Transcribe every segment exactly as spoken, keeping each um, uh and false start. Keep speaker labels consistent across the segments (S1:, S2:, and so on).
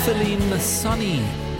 S1: Feline Sonny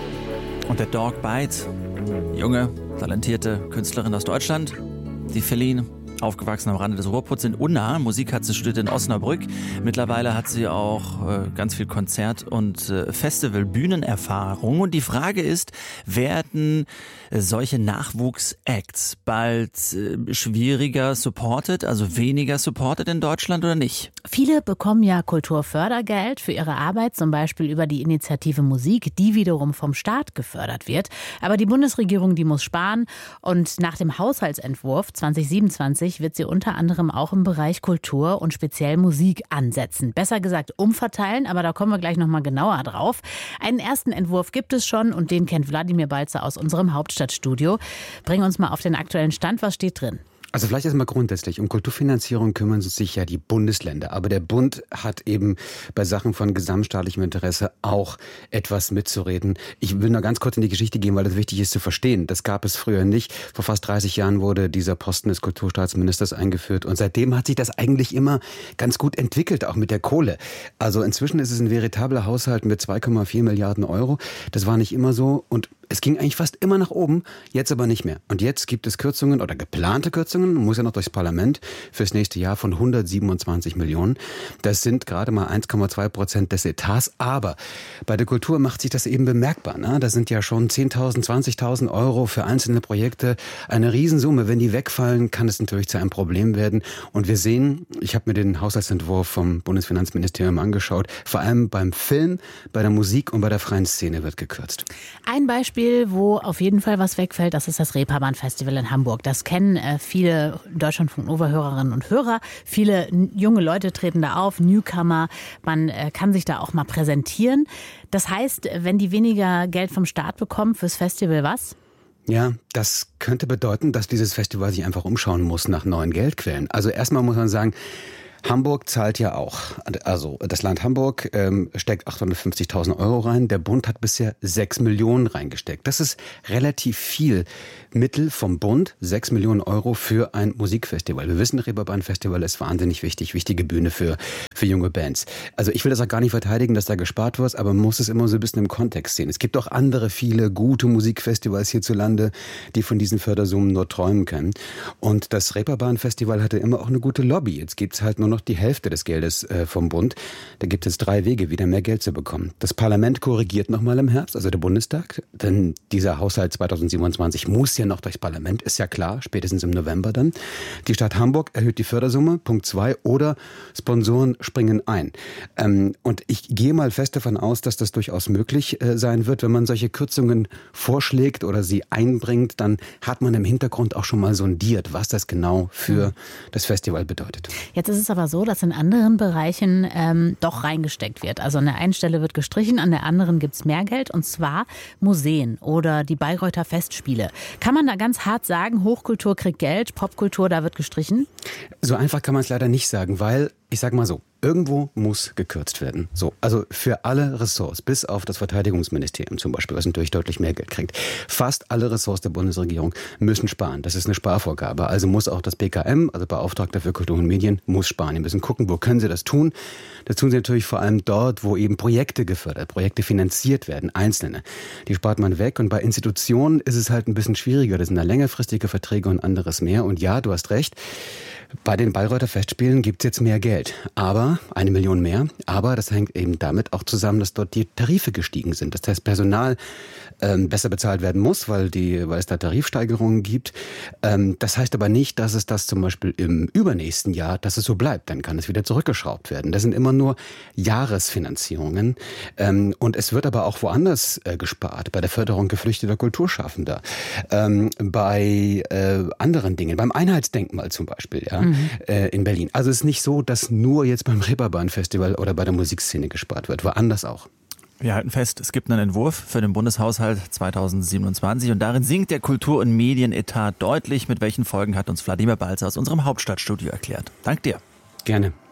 S1: und der Dog Bite. Junge, talentierte Künstlerin aus Deutschland. Die Feline, aufgewachsen am Rande des Ruhrpots in Unna. Musik hat sie studiert in Osnabrück. Mittlerweile hat sie auch äh, ganz viel Konzert- und äh, Festival-Bühnenerfahrung. Und die Frage ist, werden äh, solche Nachwuchs-Acts bald äh, schwieriger supported, also weniger supported in Deutschland oder nicht?
S2: Viele bekommen ja Kulturfördergeld für ihre Arbeit, zum Beispiel über die Initiative Musik, die wiederum vom Staat gefördert wird. Aber die Bundesregierung, die muss sparen. Und nach dem Haushaltsentwurf zwanzig siebenundzwanzig wird sie unter anderem auch im Bereich Kultur und speziell Musik ansetzen. Besser gesagt umverteilen, aber da kommen wir gleich nochmal genauer drauf. Einen ersten Entwurf gibt es schon und den kennt Wladimir Balzer aus unserem Hauptstadtstudio. Bring uns mal auf den aktuellen Stand. Was steht drin?
S3: Also vielleicht erstmal grundsätzlich, um Kulturfinanzierung kümmern sich ja die Bundesländer. Aber der Bund hat eben bei Sachen von gesamtstaatlichem Interesse auch etwas mitzureden. Ich will nur ganz kurz in die Geschichte gehen, weil das wichtig ist zu verstehen. Das gab es früher nicht. Vor fast dreißig Jahren wurde dieser Posten des Kulturstaatsministers eingeführt. Und seitdem hat sich das eigentlich immer ganz gut entwickelt, auch mit der Kohle. Also inzwischen ist es ein veritabler Haushalt mit zwei Komma vier Milliarden Euro. Das war nicht immer so. Und es ging eigentlich fast immer nach oben, jetzt aber nicht mehr. Und jetzt gibt es Kürzungen oder geplante Kürzungen, muss ja noch durchs Parlament, fürs nächste Jahr von hundertsiebenundzwanzig Millionen. Das sind gerade mal eins Komma zwei Prozent des Etats. Aber bei der Kultur macht sich das eben bemerkbar. Ne? Das sind ja schon zehntausend, zwanzigtausend Euro für einzelne Projekte. Eine Riesensumme. Wenn die wegfallen, kann es natürlich zu einem Problem werden. Und wir sehen, ich habe mir den Haushaltsentwurf vom Bundesfinanzministerium angeschaut, vor allem beim Film, bei der Musik und bei der freien Szene wird gekürzt.
S2: Ein Beispiel, wo auf jeden Fall was wegfällt, das ist das Reeperbahn-Festival in Hamburg. Das kennen äh, viele Deutschlandfunk-Nova-Hörerinnen und Hörer. Viele n- junge Leute treten da auf, Newcomer. Man äh, kann sich da auch mal präsentieren. Das heißt, wenn die weniger Geld vom Staat bekommen fürs Festival, was?
S3: Ja, das könnte bedeuten, dass dieses Festival sich einfach umschauen muss nach neuen Geldquellen. Also erstmal muss man sagen, Hamburg zahlt ja auch. Also das Land Hamburg ähm, steckt achthundertfünfzigtausend Euro rein. Der Bund hat bisher sechs Millionen reingesteckt. Das ist relativ viel Mittel vom Bund, sechs Millionen Euro für ein Musikfestival. Wir wissen, Reeperbahn-Festival ist wahnsinnig wichtig, wichtige Bühne für, für junge Bands. Also ich will das auch gar nicht verteidigen, dass da gespart wird, aber man muss es immer so ein bisschen im Kontext sehen. Es gibt auch andere viele gute Musikfestivals hierzulande, die von diesen Fördersummen nur träumen können. Und das Reeperbahn-Festival hatte immer auch eine gute Lobby. Jetzt gibt's halt nur noch die Hälfte des Geldes äh, vom Bund. Da gibt es drei Wege, wieder mehr Geld zu bekommen. Das Parlament korrigiert nochmal im Herbst, also der Bundestag, denn dieser Haushalt zweitausendsiebenundzwanzig muss ja noch durchs Parlament, ist ja klar, spätestens im November dann. Die Stadt Hamburg erhöht die Fördersumme, Punkt zwei, oder Sponsoren springen ein. Ähm, und ich gehe mal fest davon aus, dass das durchaus möglich äh, sein wird. Wenn man solche Kürzungen vorschlägt oder sie einbringt, dann hat man im Hintergrund auch schon mal sondiert, was das genau für mhm. das Festival bedeutet.
S2: Jetzt ist es aber so, dass in anderen Bereichen ähm, doch reingesteckt wird. Also an der einen Stelle wird gestrichen, an der anderen gibt es mehr Geld, und zwar Museen oder die Bayreuther Festspiele. Kann man da ganz hart sagen, Hochkultur kriegt Geld, Popkultur, da wird gestrichen?
S3: So einfach kann man es leider nicht sagen, weil, ich sag mal so, irgendwo muss gekürzt werden. So, also für alle Ressorts, bis auf das Verteidigungsministerium zum Beispiel, was natürlich deutlich mehr Geld kriegt. Fast alle Ressorts der Bundesregierung müssen sparen. Das ist eine Sparvorgabe. Also muss auch das B K M, also Beauftragter für Kultur und Medien, muss sparen. Die müssen gucken, wo können sie das tun. Das tun sie natürlich vor allem dort, wo eben Projekte gefördert, Projekte finanziert werden, einzelne. Die spart man weg, und bei Institutionen ist es halt ein bisschen schwieriger. Das sind da längerfristige Verträge und anderes mehr. Und ja, du hast recht, bei den Bayreuther Festspielen gibt es jetzt mehr Geld, aber eine Million mehr. Aber das hängt eben damit auch zusammen, dass dort die Tarife gestiegen sind. Das heißt, Personal ähm, besser bezahlt werden muss, weil, die, weil es da Tarifsteigerungen gibt. Ähm, das heißt aber nicht, dass es das zum Beispiel im übernächsten Jahr, dass es so bleibt. Dann kann es wieder zurückgeschraubt werden. Das sind immer nur Jahresfinanzierungen. Ähm, und es wird aber auch woanders äh, gespart, bei der Förderung geflüchteter Kulturschaffender, ähm, bei äh, anderen Dingen, beim Einheitsdenkmal zum Beispiel, ja. Mhm. in Berlin. Also es ist nicht so, dass nur jetzt beim Reeperbahn-Festival oder bei der Musikszene gespart wird, woanders auch.
S1: Wir halten fest, es gibt einen Entwurf für den Bundeshaushalt zweitausendsiebenundzwanzig und darin sinkt der Kultur- und Medienetat deutlich. Mit welchen Folgen hat uns Wladimir Balzer aus unserem Hauptstadtstudio erklärt. Dank dir.
S3: Gerne.